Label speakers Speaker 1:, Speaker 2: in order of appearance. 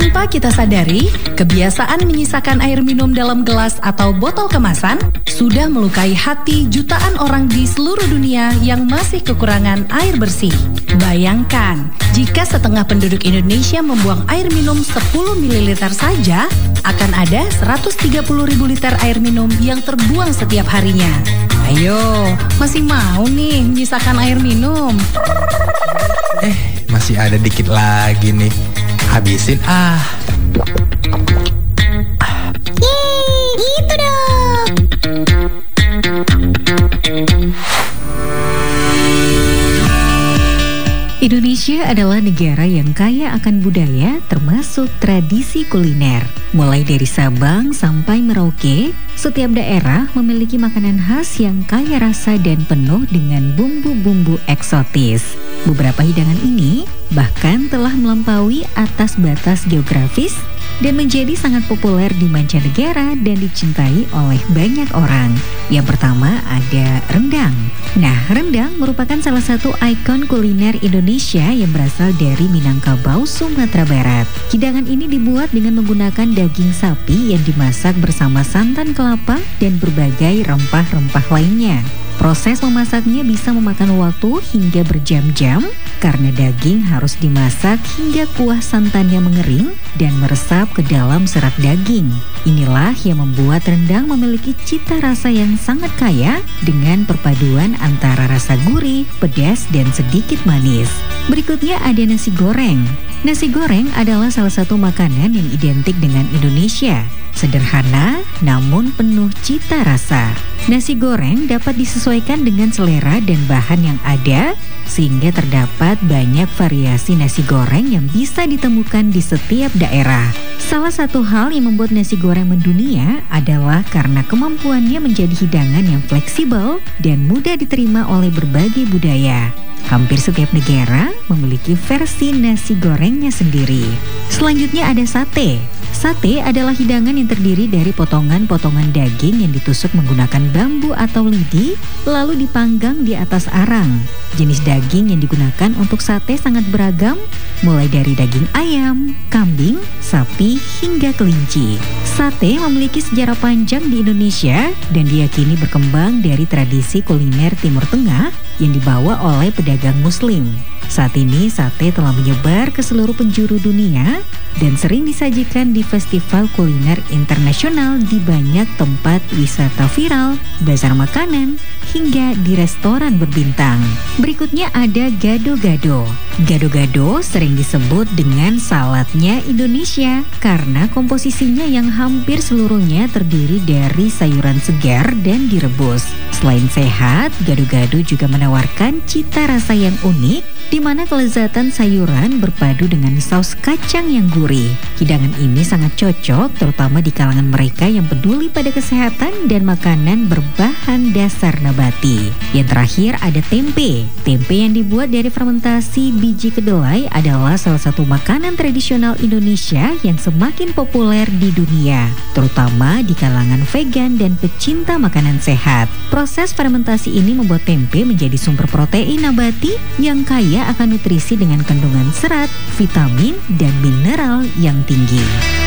Speaker 1: Tanpa kita sadari, kebiasaan menyisakan air minum dalam gelas atau botol kemasan sudah melukai hati jutaan orang di seluruh dunia yang masih kekurangan air bersih. Bayangkan, jika setengah penduduk Indonesia membuang air minum 10 ml saja, akan ada 130.000 liter air minum yang terbuang setiap harinya. Ayo, masih mau nih menyisakan air minum?
Speaker 2: Masih ada dikit lagi nih. Habisin
Speaker 3: Yeay, gitu dong.
Speaker 4: Indonesia adalah negara yang kaya akan budaya termasuk tradisi kuliner. Mulai dari Sabang sampai Merauke, setiap daerah memiliki makanan khas yang kaya rasa dan penuh dengan bumbu-bumbu eksotis. Beberapa hidangan ini bahkan telah melampaui atas batas geografis dan menjadi sangat populer di mancanegara dan dicintai oleh banyak orang. Yang pertama ada rendang. Nah, rendang merupakan salah satu ikon kuliner Indonesia yang berasal dari Minangkabau, Sumatera Barat. Hidangan ini dibuat dengan menggunakan daging sapi yang dimasak bersama santan kelapa dan berbagai rempah-rempah lainnya. Proses memasaknya bisa memakan waktu hingga berjam-jam karena daging harus dimasak hingga kuah santannya mengering dan meresap ke dalam serat daging. Inilah yang membuat rendang memiliki cita rasa yang sangat kaya dengan perpaduan antara rasa gurih, pedas, dan sedikit manis. Berikutnya ada nasi goreng. Nasi goreng adalah salah satu makanan yang identik dengan Indonesia. Sederhana namun penuh cita rasa. Nasi goreng dapat disesuaikan dengan selera dan bahan yang ada sehingga terdapat banyak variasi nasi goreng yang bisa ditemukan di setiap daerah. Salah satu hal yang membuat nasi goreng mendunia adalah karena kemampuannya menjadi hidangan yang fleksibel dan mudah diterima oleh berbagai budaya. Hampir setiap negara memiliki versi nasi gorengnya sendiri. Selanjutnya ada sate. Sate adalah hidangan yang terdiri dari potongan-potongan daging yang ditusuk menggunakan bambu atau lidi, lalu dipanggang di atas arang. Jenis daging yang digunakan untuk sate sangat beragam, mulai dari daging ayam, kambing, sapi, hingga kelinci. Sate memiliki sejarah panjang di Indonesia dan diyakini berkembang dari tradisi kuliner Timur Tengah yang dibawa oleh pedagang Muslim. Saat ini sate telah menyebar ke seluruh penjuru dunia dan sering disajikan di festival kuliner internasional di banyak tempat wisata viral, bazar makanan, hingga di restoran berbintang. Berikutnya ada gado-gado. Gado-gado sering disebut dengan saladnya Indonesia karena komposisinya yang hampir seluruhnya terdiri dari sayuran segar dan direbus. Selain sehat, gado-gado juga menawarkan cita rasa yang unik di mana kelezatan sayuran berpadu dengan saus kacang yang gurih. Hidangan ini sangat cocok terutama di kalangan mereka yang peduli pada kesehatan dan makanan berbahan dasar nabati. Yang terakhir ada tempe. Tempe yang dibuat dari fermentasi biji kedelai adalah salah satu makanan tradisional Indonesia yang semakin populer di dunia, terutama di kalangan vegan dan pecinta makanan sehat. Proses fermentasi ini membuat tempe menjadi sumber protein nabati yang kaya akan nutrisi dengan kandungan serat, vitamin, dan mineral yang tinggi.